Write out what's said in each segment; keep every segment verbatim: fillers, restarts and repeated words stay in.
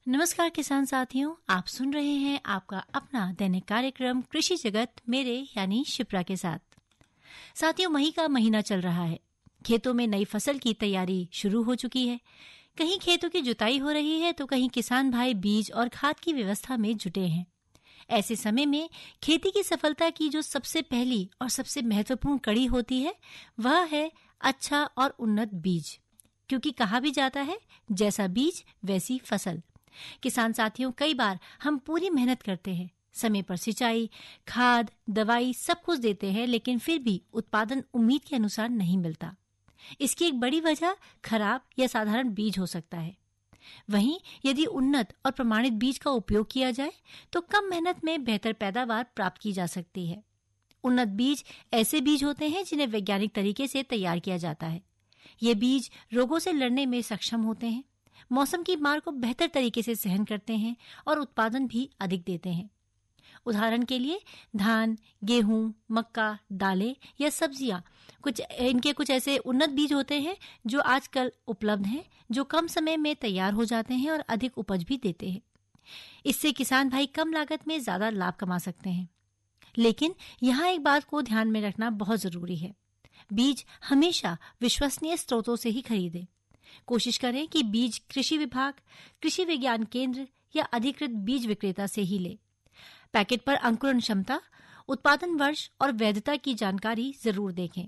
नमस्कार किसान साथियों, आप सुन रहे हैं आपका अपना दैनिक कार्यक्रम कृषि जगत मेरे यानी शिप्रा के साथ। साथियों, मई का महीना चल रहा है। खेतों में नई फसल की तैयारी शुरू हो चुकी है। कहीं खेतों की जुताई हो रही है तो कहीं किसान भाई बीज और खाद की व्यवस्था में जुटे हैं। ऐसे समय में खेती की सफलता की जो सबसे पहली और सबसे महत्वपूर्ण कड़ी होती है वह है अच्छा और उन्नत बीज, क्योंकि कहा भी जाता है जैसा बीज वैसी फसल। किसान साथियों, कई बार हम पूरी मेहनत करते हैं, समय पर सिंचाई, खाद, दवाई सब कुछ देते हैं, लेकिन फिर भी उत्पादन उम्मीद के अनुसार नहीं मिलता। इसकी एक बड़ी वजह खराब या साधारण बीज हो सकता है। वहीं यदि उन्नत और प्रमाणित बीज का उपयोग किया जाए तो कम मेहनत में बेहतर पैदावार प्राप्त की जा सकती है। उन्नत बीज ऐसे बीज होते हैं जिन्हें वैज्ञानिक तरीके से तैयार किया जाता है। ये बीज रोगों से लड़ने में सक्षम होते हैं, मौसम की मार को बेहतर तरीके से सहन करते हैं और उत्पादन भी अधिक देते हैं। उदाहरण के लिए धान, गेहूं, मक्का, दालें या सब्जियां, कुछ इनके कुछ ऐसे उन्नत बीज होते हैं जो आजकल उपलब्ध हैं, जो कम समय में तैयार हो जाते हैं और अधिक उपज भी देते हैं। इससे किसान भाई कम लागत में ज्यादा लाभ कमा सकते हैं। लेकिन यहाँ एक बात को ध्यान में रखना बहुत जरूरी है। बीज हमेशा विश्वसनीय स्रोतों से ही खरीदें। कोशिश करें कि बीज कृषि विभाग, कृषि विज्ञान केंद्र या अधिकृत बीज विक्रेता से ही ले। पैकेट पर अंकुरण क्षमता, उत्पादन वर्ष और वैधता की जानकारी जरूर देखें।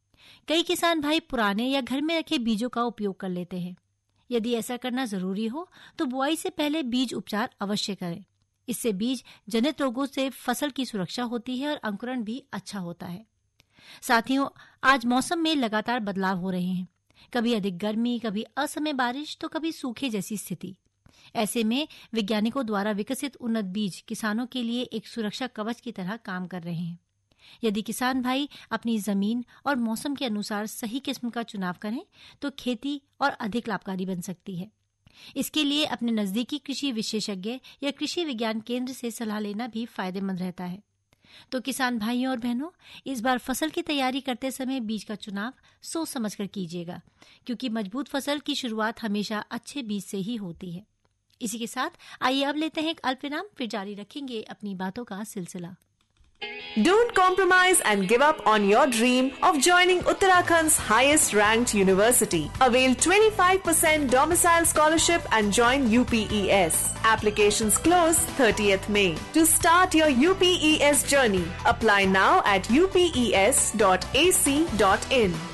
कई किसान भाई पुराने या घर में रखे बीजों का उपयोग कर लेते हैं। यदि ऐसा करना जरूरी हो तो बुआई से पहले बीज उपचार अवश्य करें। इससे बीज जनित रोगों से फसल की सुरक्षा होती है और अंकुरण भी अच्छा होता है। साथियों, आज मौसम में लगातार बदलाव हो रहे हैं। कभी अधिक गर्मी, कभी असमय बारिश तो कभी सूखे जैसी स्थिति। ऐसे में वैज्ञानिकों द्वारा विकसित उन्नत बीज किसानों के लिए एक सुरक्षा कवच की तरह काम कर रहे हैं। यदि किसान भाई अपनी जमीन और मौसम के अनुसार सही किस्म का चुनाव करें तो खेती और अधिक लाभकारी बन सकती है। इसके लिए अपने नजदीकी कृषि विशेषज्ञ या कृषि विज्ञान केंद्र से सलाह लेना भी फायदेमंद रहता है। तो किसान भाइयों और बहनों, इस बार फसल की तैयारी करते समय बीज का चुनाव सोच समझकर कीजिएगा, क्योंकि मजबूत फसल की शुरुआत हमेशा अच्छे बीज से ही होती है। इसी के साथ आइए अब लेते हैं एक अल्प विराम, फिर जारी रखेंगे अपनी बातों का सिलसिला। Don't compromise and give up on your dream of joining Uttarakhand's highest ranked university. Avail twenty-five percent domicile scholarship and join U P E S. Applications close thirtieth May. To start your U P E S journey, apply now at u p e s dot a c dot in.